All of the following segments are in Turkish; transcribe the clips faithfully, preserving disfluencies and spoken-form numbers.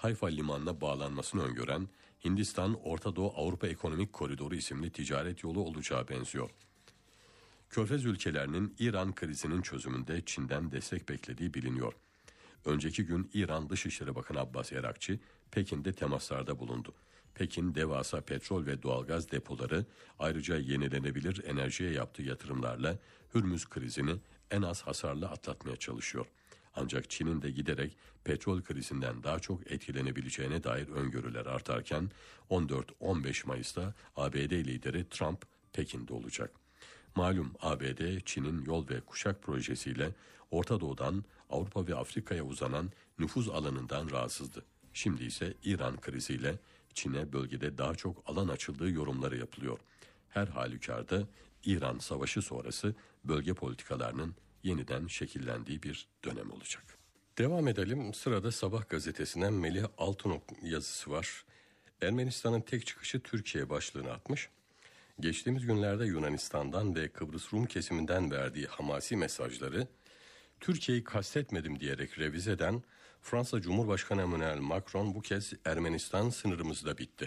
Hayfa limanına bağlanmasını öngören Hindistan-Orta Doğu Avrupa Ekonomik Koridoru isimli ticaret yolu olacağı benziyor. Körfez ülkelerinin İran krizinin çözümünde Çin'den destek beklediği biliniyor. Önceki gün İran Dışişleri Bakanı Abbas Erakçı Pekin'de temaslarda bulundu. Pekin devasa petrol ve doğalgaz depoları, ayrıca yenilenebilir enerjiye yaptığı yatırımlarla Hürmüz krizini en az hasarla atlatmaya çalışıyor. Ancak Çin'in de giderek petrol krizinden daha çok etkilenebileceğine dair öngörüler artarken on dört on beş Mayıs'ta A B D lideri Trump Pekin'de olacak. Malum A B D, Çin'in yol ve kuşak projesiyle Orta Doğu'dan Avrupa ve Afrika'ya uzanan nüfuz alanından rahatsızdı. Şimdi ise İran kriziyle Çin'e bölgede daha çok alan açıldığı yorumları yapılıyor. Her halükarda İran savaşı sonrası bölge politikalarının yeniden şekillendiği bir dönem olacak. Devam edelim. Sırada Sabah gazetesinden Melih Altınok yazısı var. Ermenistan'ın tek çıkışı Türkiye başlığını atmış. Geçtiğimiz günlerde Yunanistan'dan ve Kıbrıs Rum kesiminden verdiği hamasi mesajları Türkiye'yi kastetmedim diyerek revize eden Fransa Cumhurbaşkanı Emmanuel Macron bu kez Ermenistan sınırımızda bitti.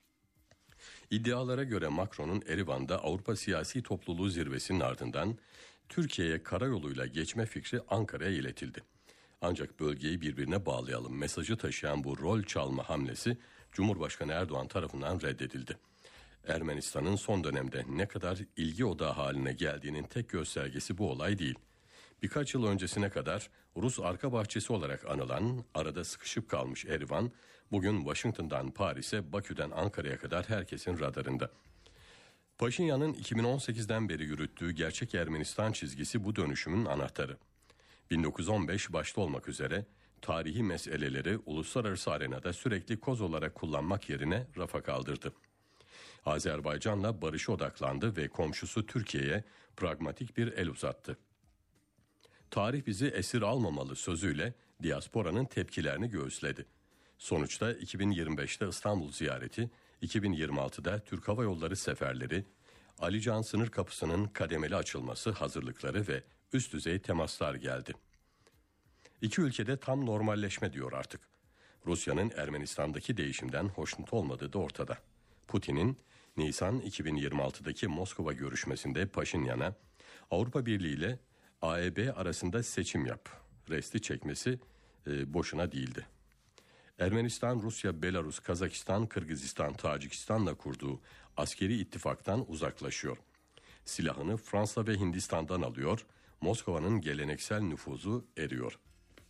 İddialara göre Macron'un Erivan'da Avrupa Siyasi Topluluğu zirvesinin ardından Türkiye'ye karayoluyla geçme fikri Ankara'ya iletildi. Ancak bölgeyi birbirine bağlayalım mesajı taşıyan bu rol çalma hamlesi Cumhurbaşkanı Erdoğan tarafından reddedildi. Ermenistan'ın son dönemde ne kadar ilgi odağı haline geldiğinin tek göstergesi bu olay değil. Birkaç yıl öncesine kadar Rus arka bahçesi olarak anılan, arada sıkışıp kalmış Erivan, bugün Washington'dan Paris'e, Bakü'den Ankara'ya kadar herkesin radarında. Paşinyan'ın iki bin on sekizden beri yürüttüğü gerçek Ermenistan çizgisi bu dönüşümün anahtarı. bin dokuz yüz on beş başta olmak üzere tarihi meseleleri uluslararası arenada sürekli koz olarak kullanmak yerine rafa kaldırdı. Azerbaycan'la barışa odaklandı ve komşusu Türkiye'ye pragmatik bir el uzattı. Tarih bizi esir almamalı sözüyle diasporanın tepkilerini göğüsledi. Sonuçta iki bin yirmi beşte İstanbul ziyareti, iki bin yirmi altıda Türk Hava Yolları seferleri, Alican sınır kapısının kademeli açılması hazırlıkları ve üst düzey temaslar geldi. İki ülkede tam normalleşme diyor artık. Rusya'nın Ermenistan'daki değişimden hoşnut olmadığı da ortada. Putin'in Nisan iki bin yirmi altıdaki Moskova görüşmesinde Paşinyan'a Avrupa Birliği ile A E B arasında seçim yap resti çekmesi e, boşuna değildi. Ermenistan, Rusya, Belarus, Kazakistan, Kırgızistan, Tacikistan'la kurduğu askeri ittifaktan uzaklaşıyor. Silahını Fransa ve Hindistan'dan alıyor, Moskova'nın geleneksel nüfuzu eriyor.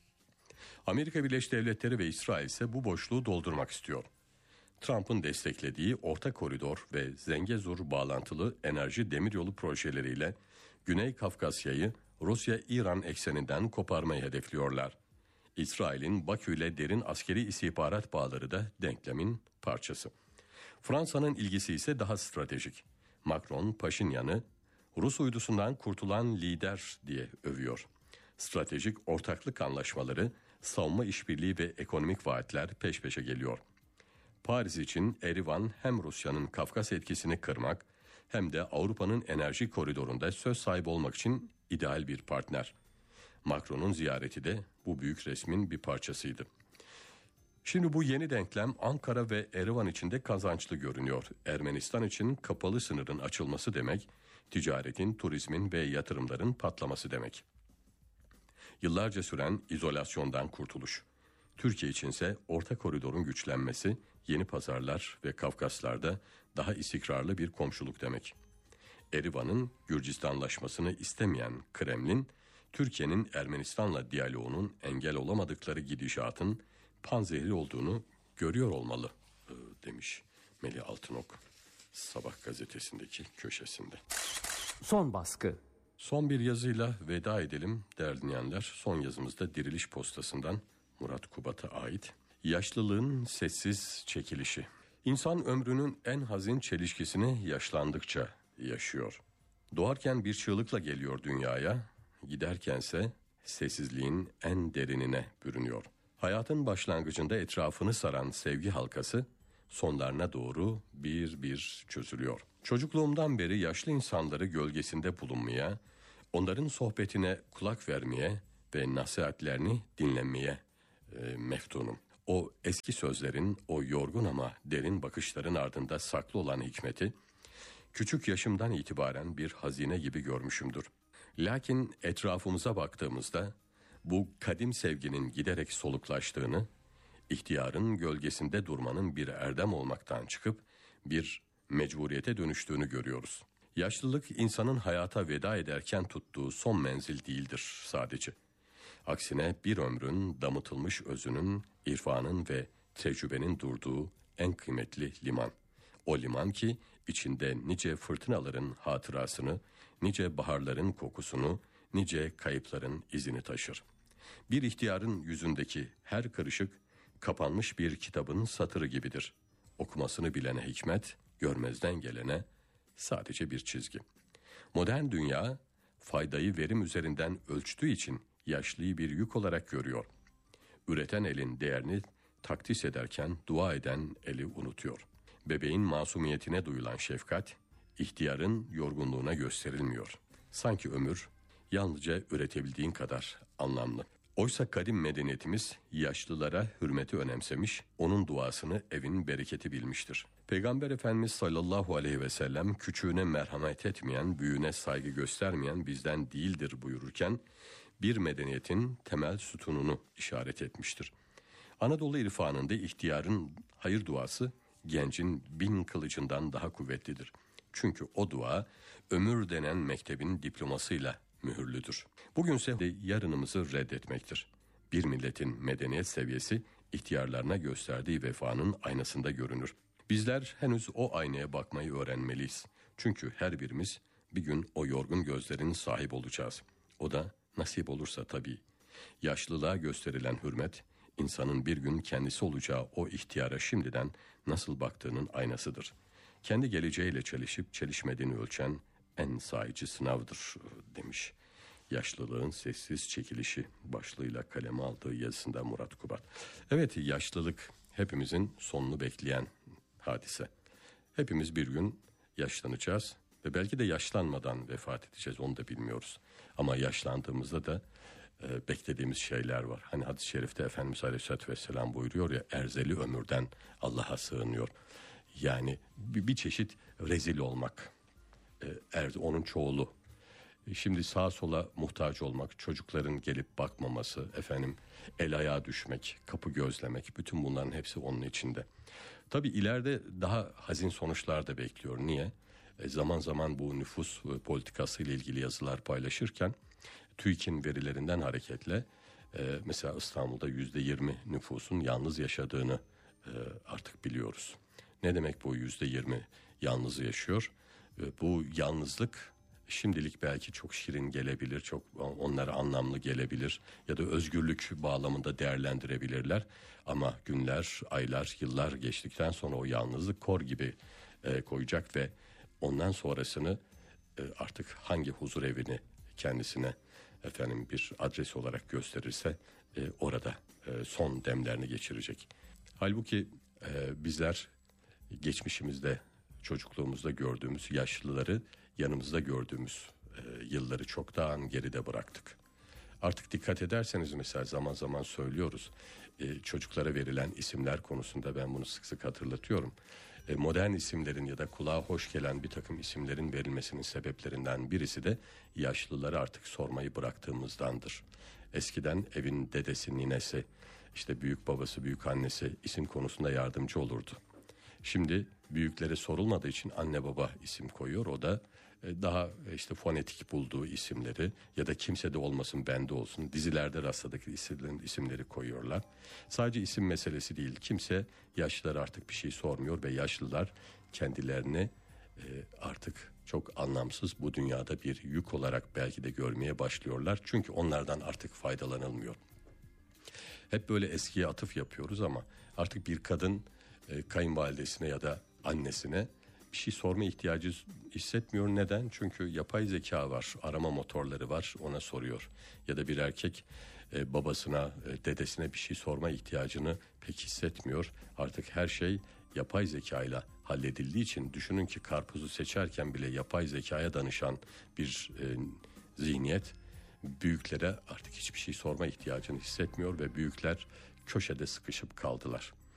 Amerika Birleşik Devletleri ve İsrail ise bu boşluğu doldurmak istiyor. Trump'ın desteklediği Orta Koridor ve Zengezur bağlantılı enerji demiryolu projeleriyle Güney Kafkasya'yı Rusya-İran ekseninden koparmayı hedefliyorlar. İsrail'in Bakü ile derin askeri istihbarat bağları da denklemin parçası. Fransa'nın ilgisi ise daha stratejik. Macron, Paşinyan'ı Rus uydusundan kurtulan lider diye övüyor. Stratejik ortaklık anlaşmaları, savunma işbirliği ve ekonomik vaatler peş peşe geliyor. Paris için Erivan hem Rusya'nın Kafkas etkisini kırmak hem de Avrupa'nın enerji koridorunda söz sahibi olmak için ideal bir partner. Macron'un ziyareti de bu büyük resmin bir parçasıydı. Şimdi bu yeni denklem Ankara ve Erivan için de kazançlı görünüyor. Ermenistan için kapalı sınırın açılması demek, ticaretin, turizmin ve yatırımların patlaması demek. Yıllarca süren izolasyondan kurtuluş. Türkiye içinse Orta Koridor'un güçlenmesi, yeni pazarlar ve Kafkaslar'da daha istikrarlı bir komşuluk demek. Erivan'ın Gürcistanlaşmasını istemeyen Kremlin, Türkiye'nin Ermenistan'la diyaloğunun engel olamadıkları gidişatın panzehri olduğunu görüyor olmalı demiş Melih Altınok Sabah gazetesindeki köşesinde. Son baskı. Son bir yazıyla veda edelim değerli dinleyenler. Son yazımızda Diriliş Postası'ndan Murat Kubat'a ait. Yaşlılığın sessiz çekilişi. İnsan ömrünün en hazin çelişkisini yaşlandıkça yaşıyor. Doğarken bir çığlıkla geliyor dünyaya, giderkense sessizliğin en derinine bürünüyor. Hayatın başlangıcında etrafını saran sevgi halkası sonlarına doğru bir bir çözülüyor. Çocukluğumdan beri yaşlı insanları gölgesinde bulunmaya, onların sohbetine kulak vermeye ve nasihatlerini dinlemeye e, meftunum. O eski sözlerin, o yorgun ama derin bakışların ardında saklı olan hikmeti, küçük yaşımdan itibaren bir hazine gibi görmüşümdür. Lakin etrafımıza baktığımızda, bu kadim sevginin giderek soluklaştığını, ihtiyarın gölgesinde durmanın bir erdem olmaktan çıkıp bir mecburiyete dönüştüğünü görüyoruz. Yaşlılık insanın hayata veda ederken tuttuğu son menzil değildir sadece. Aksine bir ömrün damıtılmış özünün, irfanın ve tecrübenin durduğu en kıymetli liman. O liman ki içinde nice fırtınaların hatırasını, nice baharların kokusunu, nice kayıpların izini taşır. Bir ihtiyarın yüzündeki her kırışık, kapanmış bir kitabın satırı gibidir. Okumasını bilene hikmet, görmezden gelene sadece bir çizgi. Modern dünya, faydayı verim üzerinden ölçtüğü için yaşlıyı bir yük olarak görüyor. Üreten elin değerini takdis ederken dua eden eli unutuyor. Bebeğin masumiyetine duyulan şefkat, ihtiyarın yorgunluğuna gösterilmiyor. Sanki ömür yalnızca üretebildiğin kadar anlamlı. Oysa kadim medeniyetimiz yaşlılara hürmeti önemsemiş, onun duasını evin bereketi bilmiştir. Peygamber Efendimiz sallallahu aleyhi ve sellem küçüğüne merhamet etmeyen, büyüğüne saygı göstermeyen bizden değildir buyururken bir medeniyetin temel sütununu işaret etmiştir. Anadolu irfanında ihtiyarın hayır duası gencin bin kılıcından daha kuvvetlidir. Çünkü o dua ömür denen mektebin diplomasıyla mühürlüdür. Bugünse de yarınımızı reddetmektir. Bir milletin medeniyet seviyesi ihtiyarlarına gösterdiği vefanın aynasında görünür. Bizler henüz o aynaya bakmayı öğrenmeliyiz. Çünkü her birimiz bir gün o yorgun gözlerin sahibi olacağız. O da nasip olursa tabii. Yaşlılığa gösterilen hürmet, insanın bir gün kendisi olacağı o ihtiyara şimdiden nasıl baktığının aynasıdır. Kendi geleceğiyle çelişip çelişmediğini ölçen en sahici sınavdır demiş. Yaşlılığın sessiz çekilişi başlığıyla kaleme aldığı yazısında Murat Kubat. Evet, yaşlılık hepimizin sonunu bekleyen hadise. Hepimiz bir gün yaşlanacağız ve belki de yaşlanmadan vefat edeceğiz, onu da bilmiyoruz. Ama yaşlandığımızda da e, beklediğimiz şeyler var. Hani hadis-i şerifte Efendimiz Aleyhisselatü Vesselam buyuruyor ya, erzeli ömürden Allah'a sığınıyor. Yani bir, bir çeşit rezil olmak. E, er, onun çoğulu. E, şimdi sağa sola muhtaç olmak, çocukların gelip bakmaması, efendim el ayağa düşmek, kapı gözlemek, bütün bunların hepsi onun içinde. Tabii ileride daha hazin sonuçlar da bekliyor. Niye? E, zaman zaman bu nüfus politikası ile ilgili yazılar paylaşırken TÜİK'in verilerinden hareketle e, mesela İstanbul'da yüzde yirmi nüfusun yalnız yaşadığını e, artık biliyoruz. Ne demek bu yüzde yirmi yalnız yaşıyor? E, bu yalnızlık şimdilik belki çok şirin gelebilir, çok onlara anlamlı gelebilir ya da özgürlük bağlamında değerlendirebilirler. Ama günler, aylar, yıllar geçtikten sonra o yalnızlık kor gibi e, koyacak ve ondan sonrasını e, artık hangi huzur evini kendisine efendim bir adres olarak gösterirse e, orada e, son demlerini geçirecek. Halbuki e, bizler geçmişimizde, çocukluğumuzda gördüğümüz yaşlıları yanımızda gördüğümüz e, yılları çoktan geride bıraktık. Artık dikkat ederseniz mesela zaman zaman söylüyoruz. E, çocuklara verilen isimler konusunda ben bunu sık sık hatırlatıyorum. E, modern isimlerin ya da kulağa hoş gelen bir takım isimlerin verilmesinin sebeplerinden birisi de yaşlıları artık sormayı bıraktığımızdandır. Eskiden evin dedesi, ninesi, işte büyük babası, büyük annesi isim konusunda yardımcı olurdu. Şimdi büyüklere sorulmadığı için anne baba isim koyuyor. O da daha işte fonetik bulduğu isimleri ya da kimse de olmasın bende olsun dizilerde rastladık isimlerin isimleri koyuyorlar. Sadece isim meselesi değil. Kimse yaşlılar artık bir şey sormuyor ve yaşlılar kendilerini artık çok anlamsız bu dünyada bir yük olarak belki de görmeye başlıyorlar. Çünkü onlardan artık faydalanılmıyor. Hep böyle eskiye atıf yapıyoruz ama artık bir kadın kayınvalidesine ya da annesine bir şey sorma ihtiyacı hissetmiyor. Neden? Çünkü yapay zeka var, arama motorları var, ona soruyor. Ya da bir erkek e, babasına, e, dedesine bir şey sorma ihtiyacını pek hissetmiyor. Artık her şey yapay zekayla halledildiği için düşünün ki karpuzu seçerken bile yapay zekaya danışan bir e, zihniyet büyüklere artık hiçbir şey sorma ihtiyacını hissetmiyor ve büyükler köşede sıkışıp kaldılar.